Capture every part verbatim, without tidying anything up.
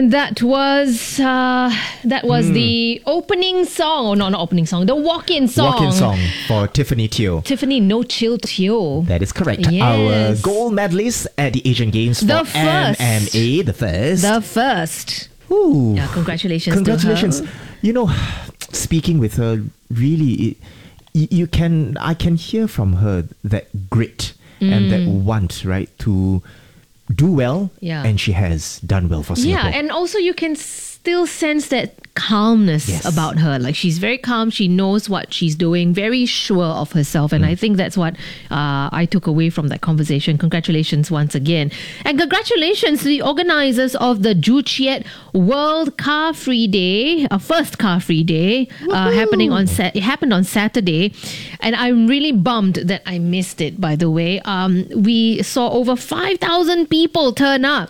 That was uh, that was Hmm. the opening song, or not, not opening song, the walk-in song. Walk-in song for Tiffany Teo. Tiffany No Chill Teo. That is correct. Yes. Our gold medalist at the Asian Games for The first. M M A, the first. The first. Ooh. Yeah, congratulations. Congratulations. To her. You know, speaking with her, really, it, you, you can, I can hear from her that grit and that want, right, to do well. Yeah. And she has done well for Singapore. Yeah, and also you can still sense that calmness Yes. about her. Like, she's very calm. She knows what she's doing. Very sure of herself. And I think that's what uh, I took away from that conversation. Congratulations once again. And congratulations to the organizers of the Joo Chiat World Car Free Day, uh, first Car Free Day, uh, happening on Sat. It happened on Saturday. And I'm really bummed that I missed it, by the way. Um, we saw over five thousand people turn up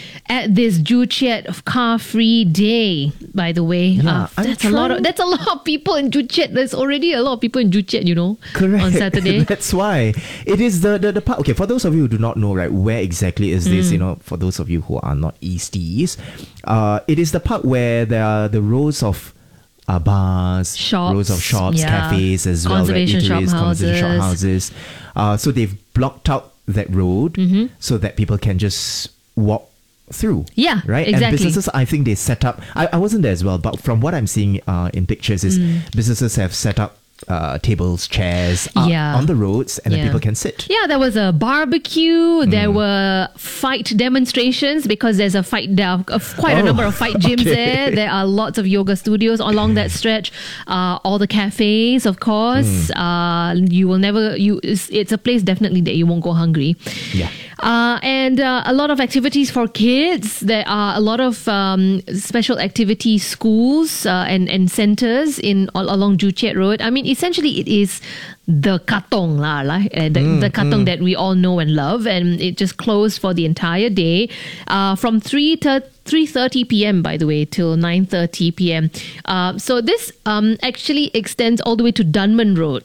at this Joo Chiat Car Free Day, by the way. Yeah, uh, I'm that's a lot of trying- that's a lot of people in Joo Chiat. There's already a lot of people in Joo Chiat, you know, Correct. on Saturday. That's why. It is the, the, the part. Okay, for those of you who do not know, right, where exactly is this, you know, for those of you who are not Easties, uh, it is the part where there are the rows of uh, bars, Shops, rows of shops, yeah. cafes as well, right, Conservation shop eateries, conservation shop houses. houses. Uh, so they've blocked out that road Mm-hmm. so that people can just walk through. Yeah, right. And exactly. businesses, I think they set up. I, I wasn't there as well, but from what I'm seeing uh, in pictures, is Mm. businesses have set up uh, tables, chairs up Yeah. on the roads, and Yeah. then people can sit. Yeah, there was a barbecue. There were fight demonstrations because there's a fight. There are uh, quite a Oh, number of fight gyms okay. there. There are lots of yoga studios along that stretch. Uh, all the cafes, of course. Uh, you will never. You. It's, it's a place definitely that you won't go hungry. Yeah. Uh, and uh, a lot of activities for kids. There are a lot of um, special activity schools uh, and and centers in all along Joo Chiat Road. I mean, essentially, it is the katong lah, lah uh, the, the katong that we all know and love, and it just closed for the entire day uh, from three to three thirty p.m. by the way till nine thirty p.m. Uh, so this um, actually extends all the way to Dunman Road.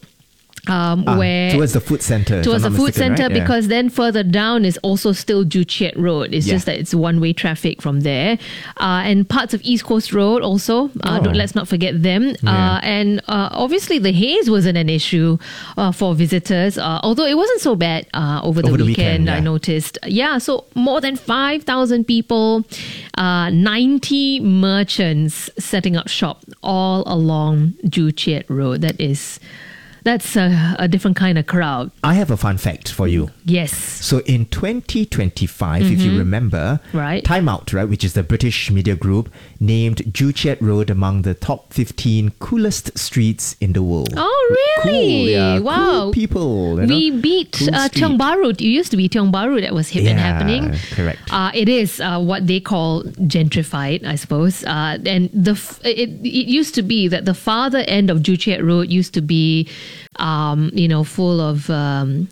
Um, Ah, where towards the food centre. if towards the I'm not food mistaken, centre right? Yeah. because then further down is also still Joo Chiat Road. It's Yeah. just that it's one-way traffic from there. Uh, and parts of East Coast Road also. Uh, Oh. don't, let's not forget them. Yeah. Uh, and uh, obviously the haze wasn't an issue uh, for visitors, uh, although it wasn't so bad uh, over the Over the weekend, weekend, I yeah. noticed. Yeah, so more than five thousand people, uh, ninety merchants setting up shop all along Joo Chiat Road. That is... That's a, a different kind of crowd. I have a fun fact for you. Yes. So in twenty twenty-five, if you remember, Right. Time Out, right, which is the British media group, named Joo Chiat Road among the top fifteen coolest streets in the world. Oh, really? Cool, yeah. Wow. Cool people. you We know? beat Cool uh, street. Tiong Bahru. It used to be Tiong Bahru that was hip and Yeah, happening. correct. Uh, it is uh, what they call gentrified, I suppose. Uh, and the f- it, it used to be that the farther end of Joo Chiat Road used to be, um, you know, full of um,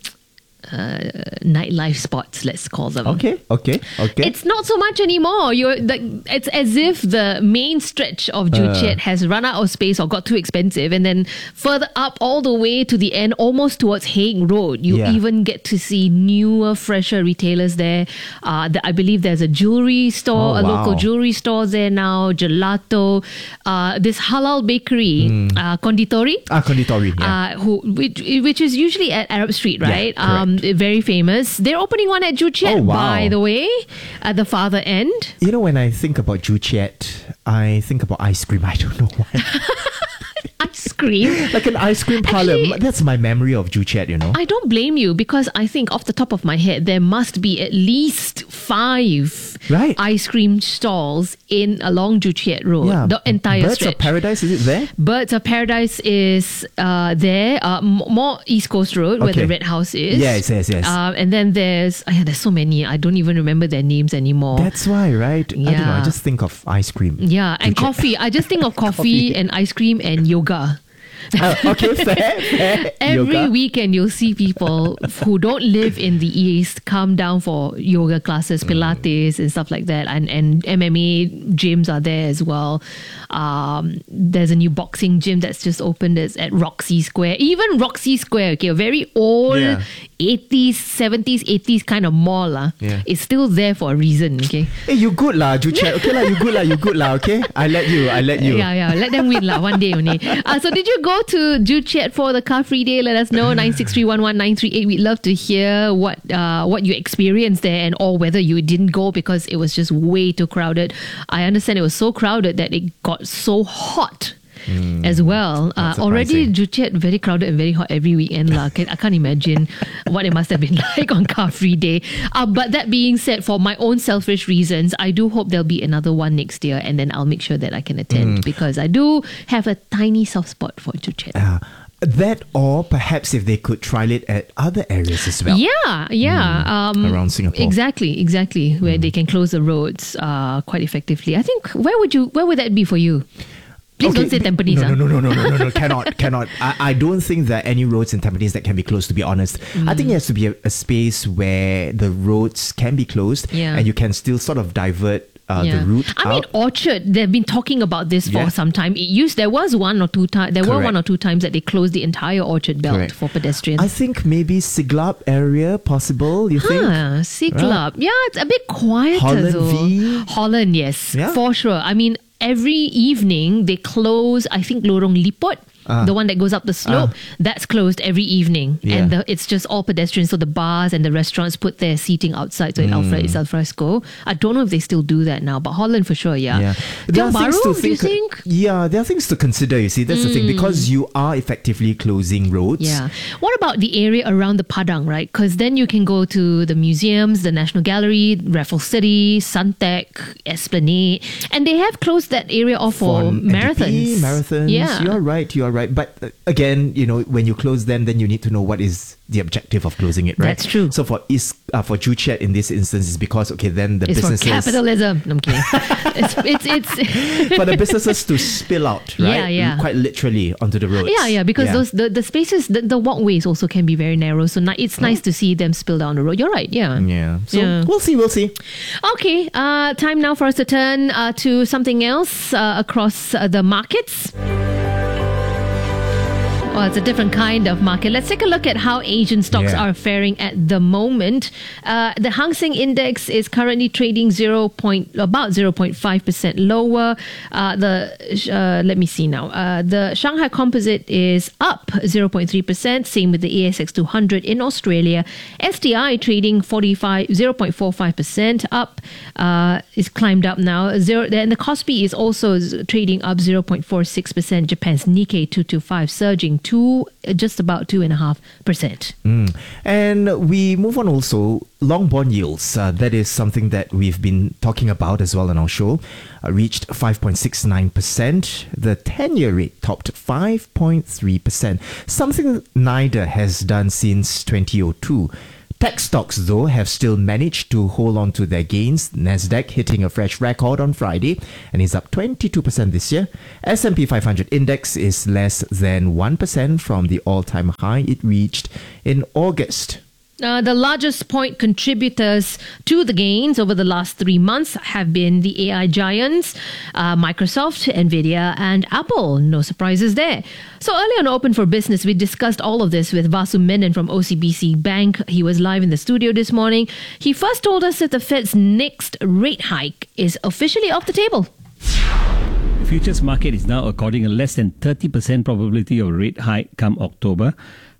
uh, nightlife spots, let's call them. Okay, okay, okay. It's not so much anymore. You're like, it's as if the main stretch of Joo Uh. Chiat has run out of space or got too expensive, and then further up all the way to the end, almost towards Haig Road, you Yeah. even get to see newer, fresher retailers there. Uh, the, I believe there's a jewelry store, Oh, a local wow. jewelry store there now, gelato, uh, this halal bakery, uh, konditori. ah, konditori, yeah. Uh, who which, which is usually at Arab Street, right? Yeah, um, very famous. They're opening one at Joo Chiat, Oh, wow. by the way, at the farther end. You know, when I think about Joo Chiat, I think about ice cream. I don't know why. Ice cream. Like an ice cream parlor. Actually- That's my memory of Joo Chiat, you know. I don't blame you because I think off the top of my head there must be at least five Right. ice cream stalls in along Joo Chiat Road, yeah. the entire Birds stretch. of Paradise, is it there? Birds of Paradise is uh, there, uh, m- more East Coast Road where the Okay. Red House is. Yes, yes, yes. Uh, and then there's oh yeah, there's so many. I don't even remember their names anymore. That's why, right? I don't know. I Yeah. just think of ice cream. Yeah, and Joo Chiat. coffee. I just think of coffee, Coffee. and ice cream and yoga. Uh, okay, fair, fair. Every Yoga. weekend, you'll see people who don't live in the East come down for yoga classes, Pilates, and stuff like that. And, and M M A gyms are there as well. Um, there's a new boxing gym that's just opened it's at Roxy Square. Even Roxy Square, okay, a very old Yeah. eighties, seventies, eighties kind of mall. Uh, Yeah. It's still there for a reason, okay? Hey, you good lah, Juchet. Okay lah, you good lah, you good lah, okay? I let you, I let you. Yeah, yeah. Let them win lah one day only. Uh, so did you go to Juchet for the car free day? Let us know nine six three one one nine three eight. We'd love to hear what uh, what you experienced there, and or whether you didn't go because it was just way too crowded. I understand it was so crowded that it got so hot. Mm, as well. Uh, already Juchet very crowded and very hot every weekend. La. I can't imagine what it must have been like on car free day. Uh, but that being said, for my own selfish reasons, I do hope there'll be another one next year, and then I'll make sure that I can attend mm. because I do have a tiny soft spot for Juchet. Uh, that or perhaps if they could trial it at other areas as well. Yeah, yeah. Mm, um, around Singapore. Exactly, exactly. Where mm. they can close the roads uh, quite effectively. I think, where would you, where would that be for you? Please okay. don't say Tampines. No, huh? no, no, no, no, no, no, no, cannot, cannot. I, I don't think there are any roads in Tampines that can be closed, to be honest. Mm. I think it has to be a, a space where the roads can be closed yeah. and you can still sort of divert uh, yeah. the route I out. mean, Orchard, they've been talking about this for Yeah. some time. It used, there was one or two times, there Correct. were one or two times that they closed the entire Orchard belt Correct. for pedestrians. I think maybe Siglap area possible, you think? Huh, Siglap. Right. Yeah, it's a bit quieter Holland though. V? Holland, yes, Yeah. for sure. I mean, every evening they close, I think, Lorong Liput. Ah. The one that goes up the slope, Ah. that's closed every evening. Yeah. And the, it's just all pedestrians. So the bars and the restaurants put their seating outside. So mm. it's al fresco. I don't know if they still do that now, but Holland for sure, yeah. Yeah. There are Tiong things Bahru, to do you think, think? Yeah, there are things to consider, you see. That's mm. the thing. Because you are effectively closing roads. Yeah. What about the area around the Padang, right? Because then you can go to the museums, the National Gallery, Raffles City, Suntec, Esplanade. And they have closed that area off for, for marathons. N D P, marathons. Yeah. You're right, you're right. But uh, again, you know, when you close them, then you need to know what is the objective of closing it, right? That's true. So for is uh, for Juchet in this instance is because, okay, then the it's businesses... for capitalism. No, I'm kidding. it's, it's, it's for the businesses to spill out, right? Yeah, yeah. Quite literally onto the roads. Yeah, yeah, because Yeah. those the, the spaces, the, the walkways also can be very narrow. So ni- it's nice to see them spill down the road. You're right, yeah. Yeah. So Yeah. we'll see, we'll see. Okay, uh, time now for us to turn uh, to something else uh, across uh, the markets. Well, it's a different kind of market. Let's take a look at how Asian stocks Yeah. are faring at the moment. Uh, the Hang Seng Index is currently trading zero point, about zero point five percent lower. Uh, the uh, let me see now. Uh, the Shanghai Composite is up zero point three percent. Same with the A S X two hundred in Australia. S T I trading forty-five zero point four five percent up. Uh, it's climbed up now. Zero, and the Kospi is also trading up zero point four six percent. Japan's Nikkei two twenty-five surging to just about two and a half percent. Mm. And we move on also, long bond yields. Uh, that is something that we've been talking about as well on our show. Uh, reached five point six nine percent. The ten-year rate topped five point three percent. Something neither has done since twenty oh two. Tech stocks, though, have still managed to hold on to their gains. Nasdaq hitting a fresh record on Friday and is up twenty-two percent this year. S and P five hundred index is less than one percent from the all-time high it reached in August. Uh, the largest point contributors to the gains over the last three months have been the A I giants, uh, Microsoft, Nvidia, and Apple. No surprises there. So earlier on Open for Business, we discussed all of this with Vasu Menon from O C B C Bank. He was live in the studio this morning. He first told us that the Fed's next rate hike is officially off the table. The futures market is now according a less than thirty percent probability of a rate hike come October.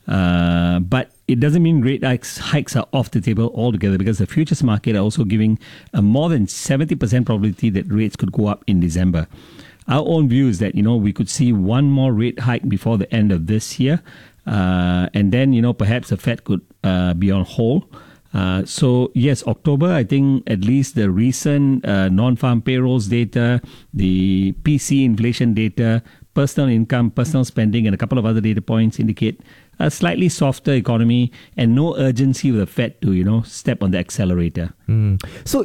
Uh, but it doesn't mean rate hikes, hikes are off the table altogether, because the futures market are also giving a more than seventy percent probability that rates could go up in December. Our own view is that, you know, we could see one more rate hike before the end of this year. Uh, and then, you know, perhaps the Fed could uh, be on hold. Uh, so, yes, October, I think at least the recent uh, non-farm payrolls data, the P C inflation data, personal income, personal spending, and a couple of other data points indicate a slightly softer economy and no urgency with the Fed to, you know, step on the accelerator. Mm. So,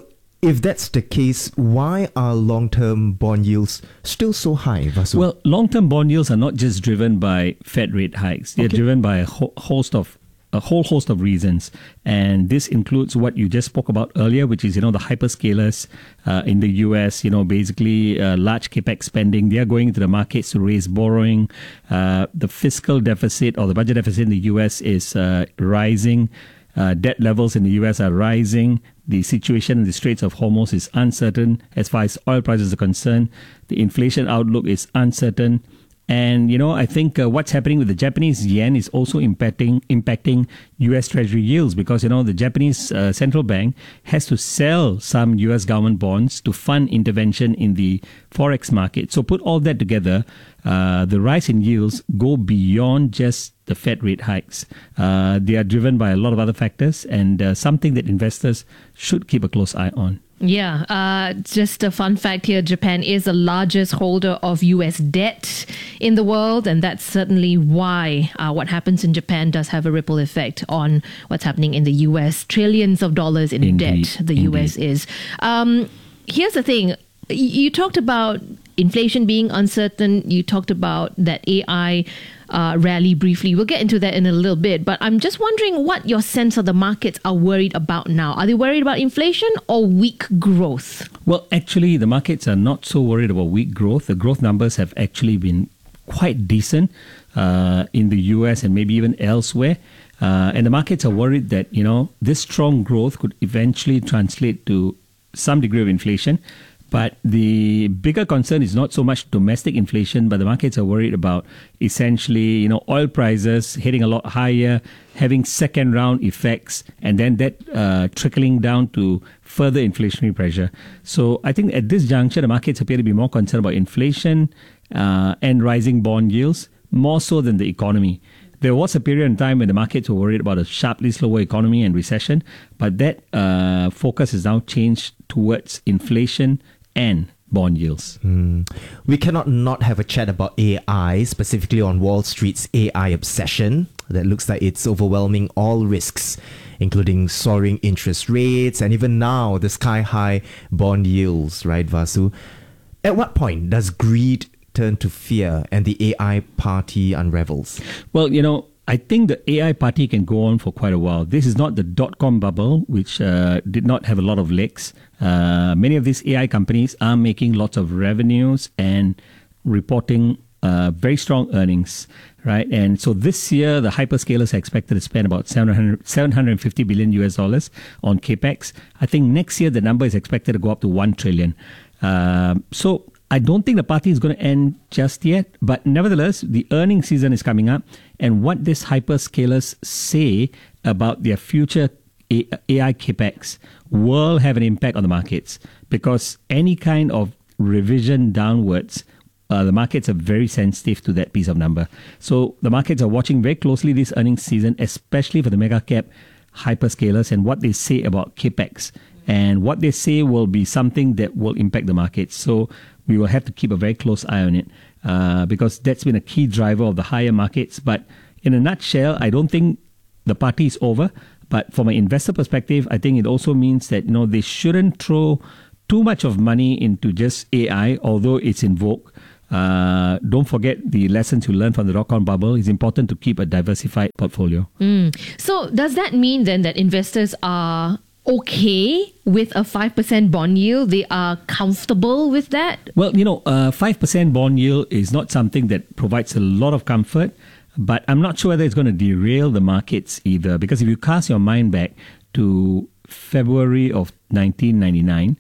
if that's the case, why are long-term bond yields still so high, Vasu? Well, long-term bond yields are not just driven by Fed rate hikes. They're Okay. driven by a ho- host of a whole host of reasons, and this includes what you just spoke about earlier, which is you know the hyperscalers uh, in the U S. You know, basically uh, large capex spending. They are going into the markets to raise borrowing. Uh, the fiscal deficit or the budget deficit in the U S is uh, rising. Uh, debt levels in the U S are rising. The situation in the Straits of Hormuz is uncertain as far as oil prices are concerned. The inflation outlook is uncertain. And, you know, I think uh, what's happening with the Japanese yen is also impacting impacting U S Treasury yields because, you know, the Japanese uh, central bank has to sell some U S government bonds to fund intervention in the forex market. So put all that together, uh, the rise in yields go beyond just the Fed rate hikes. Uh, they are driven by a lot of other factors and uh, something that investors should keep a close eye on. Yeah, uh, just a fun fact here, Japan is the largest holder of U S debt in the world, and that's certainly why uh, what happens in Japan does have a ripple effect on what's happening in the U S. Trillions of dollars in Indeed, debt the U S indeed. is. Um, here's the thing. Y- You talked about inflation being uncertain. You talked about that A I uh, rally briefly. We'll get into that in a little bit. But I'm just wondering what your sense of the markets are worried about now. Are they worried about inflation or weak growth? Well, actually, the markets are not so worried about weak growth. The growth numbers have actually been quite decent uh, in the U S and maybe even elsewhere. Uh, and the markets are worried that, you know, this strong growth could eventually translate to some degree of inflation. But the bigger concern is not so much domestic inflation, but the markets are worried about essentially, you know, oil prices hitting a lot higher, having second round effects, and then that uh, trickling down to further inflationary pressure. So I think at this juncture, the markets appear to be more concerned about inflation uh, and rising bond yields, more so than the economy. There was a period in time when the markets were worried about a sharply slower economy and recession, but that uh, focus has now changed towards inflation and bond yields. Mm. We cannot not have a chat about A I, specifically on Wall Street's A I obsession that looks like it's overwhelming all risks, including soaring interest rates and even now the sky-high bond yields, right, Vasu? At what point does greed turn to fear and the A I party unravels? Well, you know, I think the A I party can go on for quite a while. This is not the dot-com bubble, which uh, did not have a lot of legs. Uh, many of these A I companies are making lots of revenues and reporting uh, very strong earnings, right? And so this year, the hyperscalers are expected to spend about seven hundred, seven hundred fifty billion U S dollars on capex. I think next year, the number is expected to go up to one trillion. Um, so I don't think the party is going to end just yet, but nevertheless, the earnings season is coming up, and what these hyperscalers say about their future A I capex will have an impact on the markets, because any kind of revision downwards, uh, the markets are very sensitive to that piece of number. So the markets are watching very closely this earnings season, especially for the mega cap hyperscalers and what they say about capex. And what they say will be something that will impact the markets. So we will have to keep a very close eye on it uh, because that's been a key driver of the higher markets. But in a nutshell, I don't think the party is over. But from an investor perspective, I think it also means that, you know, they shouldn't throw too much of money into just A I, although it's in vogue. Uh, don't forget the lessons you learned from the dot-com bubble. It's important to keep a diversified portfolio. Mm. So does that mean then that investors are okay with a five percent bond yield? They are comfortable with that? Well, you know, uh, five percent bond yield is not something that provides a lot of comfort, but I'm not sure whether it's going to derail the markets either, because if you cast your mind back to February of nineteen ninety-nine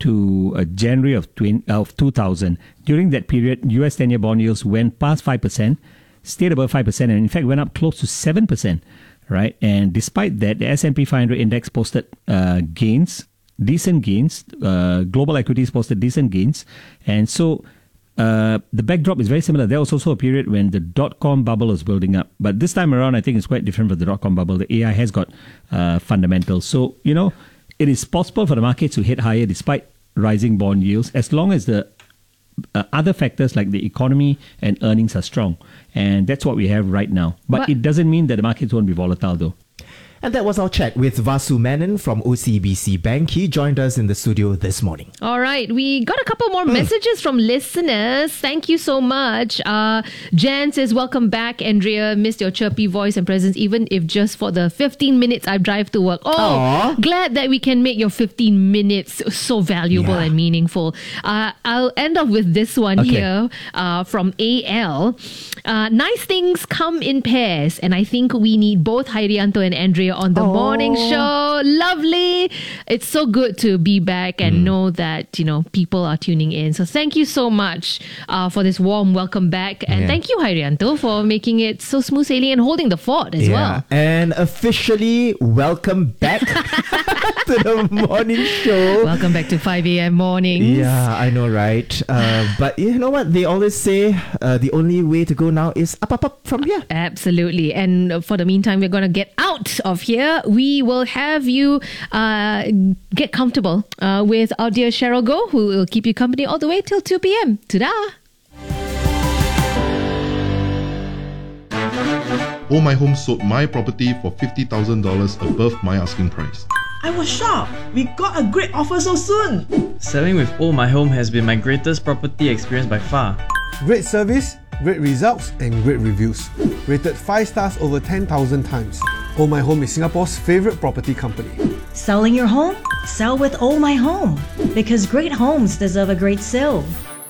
to uh, January of, twenty, of two thousand, during that period, U S ten-year bond yields went past five percent, stayed above five percent, and in fact went up close to seven percent. Right, and despite that, the S and P five hundred index posted uh, gains, decent gains. Uh, global equities posted decent gains, and so uh, the backdrop is very similar. There was also a period when the dot-com bubble was building up, but this time around, I think it's quite different from the dot-com bubble. The A I has got uh, fundamentals, so you know it is possible for the markets to hit higher despite rising bond yields, as long as the Uh, other factors like the economy and earnings are strong. And that's what we have right now. But, But it doesn't mean that the markets won't be volatile though. And that was our chat with Vasu Menon from O C B C Bank. He joined us in the studio this morning. All right, we got a couple more mm. messages from listeners. Thank you so much. Uh, Jan says, welcome back, Andrea. Missed your chirpy voice and presence, even if just for the fifteen minutes I drive to work. Oh, Aww. Glad that we can make your fifteen minutes so valuable yeah. and meaningful. Uh, I'll end off with this one okay. here uh, from A L. Uh, nice things come in pairs, and I think we need both Hairianto and Andrea on the oh. morning show. Lovely. It's so good to be back and mm. know that, you know, people are tuning in. So thank you so much uh, for this warm welcome back. And yeah. thank you, Hairianto, for making it so smooth sailing and holding the fort as yeah. well. And officially welcome back to the morning show. Welcome back to five a.m. mornings. Yeah, I know, right? Uh, but you know what? They always say uh, the only way to go now is up, up, up from here. Absolutely. And for the meantime, we're going to get out of here. We will have you uh, get comfortable uh, with our dear Cheryl Goh, who will keep you company all the way till two p.m. Ta-da! Oh My Home sold my property for fifty thousand dollars above my asking price. I was shocked. We got a great offer so soon. Selling with Oh My Home has been my greatest property experience by far. Great service, great results, and great reviews. Rated five stars over ten thousand times. Oh My Home is Singapore's favourite property company. Selling your home? Sell with Oh My Home. Because great homes deserve a great sale.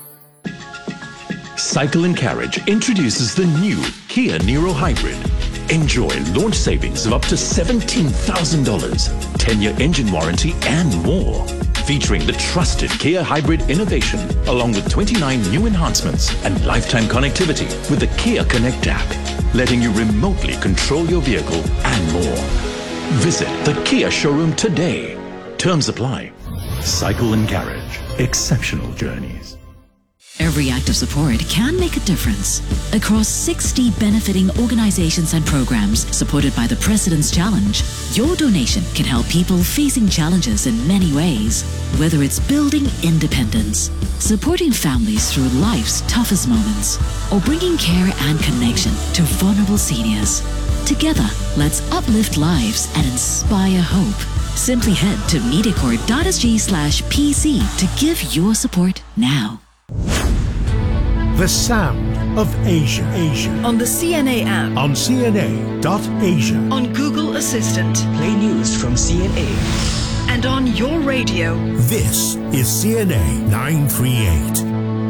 Cycle and Carriage introduces the new Kia Niro Hybrid. Enjoy launch savings of up to seventeen thousand dollars, ten-year engine warranty and more. Featuring the trusted Kia Hybrid innovation, along with twenty-nine new enhancements and lifetime connectivity with the Kia Connect app, letting you remotely control your vehicle and more. Visit the Kia showroom today. Terms apply. Cycle and Carriage. Exceptional journeys. Every act of support can make a difference. Across sixty benefiting organizations and programs supported by the President's Challenge, your donation can help people facing challenges in many ways. Whether it's building independence, supporting families through life's toughest moments, or bringing care and connection to vulnerable seniors. Together, let's uplift lives and inspire hope. Simply head to mediacorp.sg slash PC to give your support now. The sound of Asia. Asia. On the C N A app. On C N A dot asia. On Google Assistant. Play news from C N A. And on your radio. This is C N A nine thirty-eight.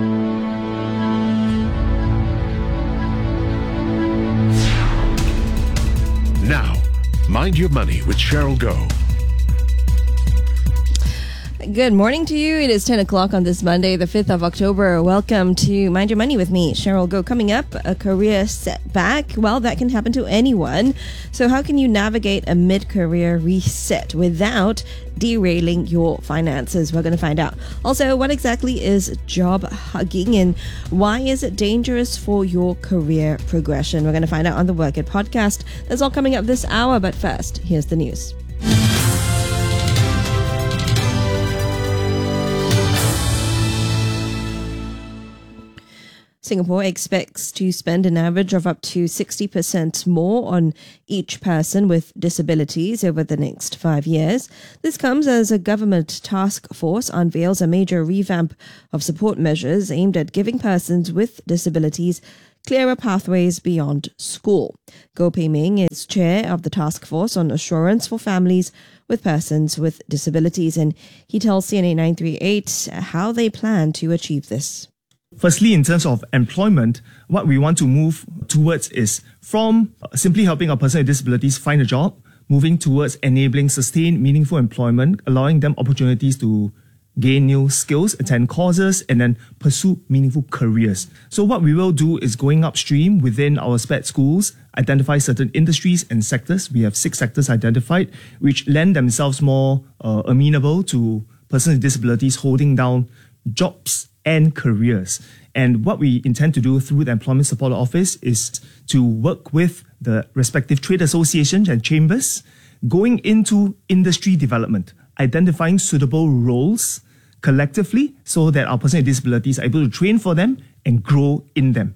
Now, Mind Your Money with Cheryl Goh. Good morning to you. It is ten o'clock on this Monday, the fifth of October. Welcome to Mind Your Money with me, Cheryl Goh. Coming up, a career setback. Well, that can happen to anyone. So how can you navigate a mid-career reset without derailing your finances? We're going to find out. Also, what exactly is job hugging and why is it dangerous for your career progression? We're going to find out on the Work It podcast. That's all coming up this hour. But first, here's the news. Singapore expects to spend an average of up to sixty percent more on each person with disabilities over the next five years. This comes as a government task force unveils a major revamp of support measures aimed at giving persons with disabilities clearer pathways beyond school. Goh Pei Ming is chair of the task force on assurance for families with persons with disabilities, and he tells C N A nine thirty-eight how they plan to achieve this. Firstly, in terms of employment, what we want to move towards is from simply helping a person with disabilities find a job, moving towards enabling sustained, meaningful employment, allowing them opportunities to gain new skills, attend courses, and then pursue meaningful careers. So what we will do is going upstream within our S P E D schools, identify certain industries and sectors. We have six sectors identified, which lend themselves more uh, amenable to persons with disabilities holding down jobs and careers. And what we intend to do through the Employment Support Office is to work with the respective trade associations and chambers, going into industry development, identifying suitable roles collectively so that our persons with disabilities are able to train for them and grow in them.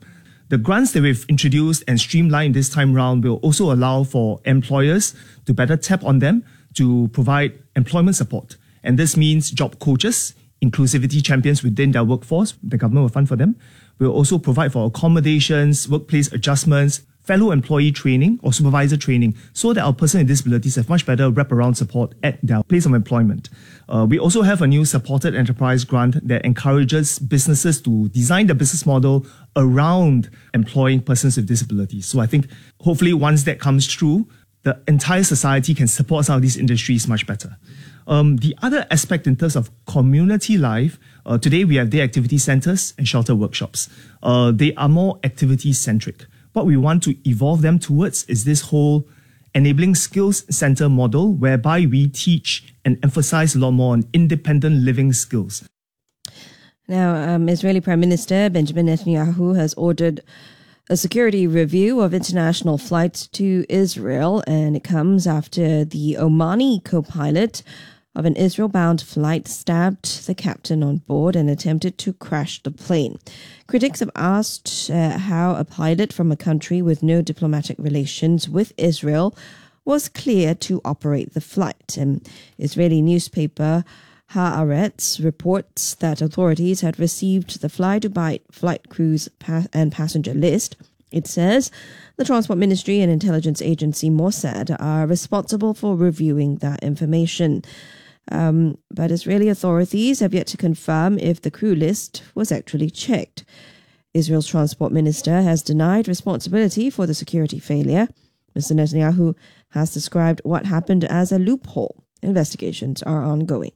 The grants that we've introduced and streamlined this time round will also allow for employers to better tap on them to provide employment support. And this means job coaches, inclusivity champions within their workforce. The government will fund for them. We'll also provide for accommodations, workplace adjustments, fellow employee training or supervisor training, so that our person with disabilities have much better wraparound support at their place of employment. Uh, we also have a new supported enterprise grant that encourages businesses to design the business model around employing persons with disabilities. So I think hopefully once that comes true, the entire society can support some of these industries much better. Um, the other aspect in terms of community life, uh, today we have day activity centers and shelter workshops. Uh, they are more activity-centric. What we want to evolve them towards is this whole enabling skills center model whereby we teach and emphasize a lot more on independent living skills. Now, um, Israeli Prime Minister Benjamin Netanyahu has ordered a security review of international flights to Israel, and it comes after the Omani co-pilot of an Israel-bound flight stabbed the captain on board and attempted to crash the plane. Critics have asked uh, how a pilot from a country with no diplomatic relations with Israel was cleared to operate the flight. An Israeli newspaper Haaretz reports that authorities had received the Fly Dubai flight crews pa- and passenger list. It says the Transport Ministry and intelligence agency Mossad are responsible for reviewing that information. Um, but Israeli authorities have yet to confirm if the crew list was actually checked. Israel's transport minister has denied responsibility for the security failure. Mister Netanyahu has described what happened as a loophole. Investigations are ongoing.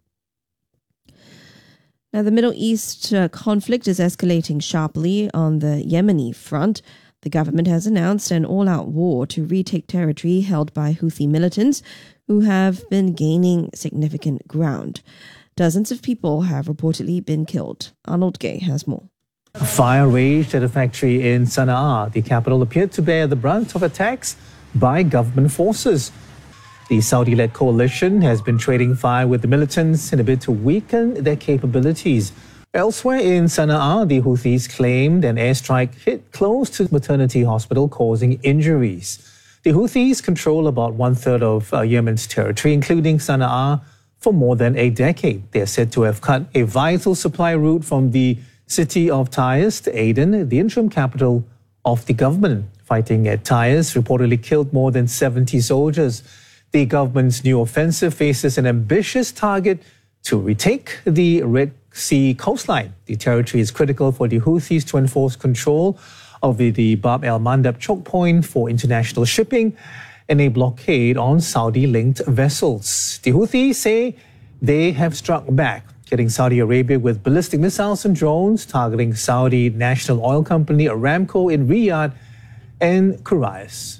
Now, the Middle East uh, conflict is escalating sharply on the Yemeni front. The government has announced an all-out war to retake territory held by Houthi militants who have been gaining significant ground. Dozens of people have reportedly been killed. Arnold Gay has more. Fire raged at a factory in Sana'a. The capital appeared to bear the brunt of attacks by government forces. The Saudi-led coalition has been trading fire with the militants in a bid to weaken their capabilities. Elsewhere in Sana'a, the Houthis claimed an airstrike hit close to the maternity hospital, causing injuries. The Houthis control about one-third of uh, Yemen's territory, including Sana'a, for more than a decade. They are said to have cut a vital supply route from the city of Taiz to Aden, the interim capital of the government. Fighting at Taiz reportedly killed more than seventy soldiers. The government's new offensive faces an ambitious target to retake the Red Sea coastline. The territory is critical for the Houthis to enforce control of the, the Bab el-Mandab choke point for international shipping and a blockade on Saudi-linked vessels. The Houthis say they have struck back, hitting Saudi Arabia with ballistic missiles and drones, targeting Saudi national oil company Aramco in Riyadh and Quraysh.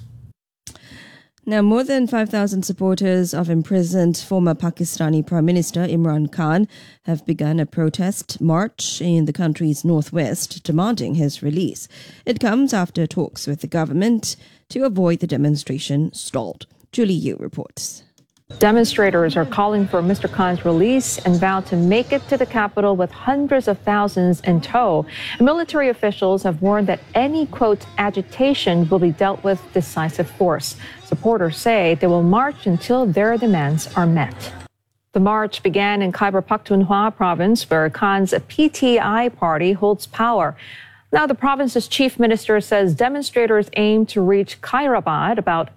Now, more than five thousand supporters of imprisoned former Pakistani Prime Minister Imran Khan have begun a protest march in the country's northwest demanding his release. It comes after talks with the government to avoid the demonstration stalled. Julie Yu reports. Demonstrators are calling for Mister Khan's release and vow to make it to the capital with hundreds of thousands in tow. Military officials have warned that any, quote, agitation will be dealt with decisive force. Supporters say they will march until their demands are met. The march began in Khyber Pakhtunkhwa province, where Khan's P T I party holds power. Now, the province's chief minister says demonstrators aim to reach Khairabad, about